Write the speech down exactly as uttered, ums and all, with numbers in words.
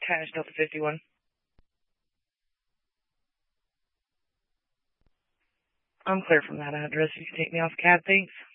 Tash Delta fifty-one. I'm clear from that address. You can take me off cab, thanks.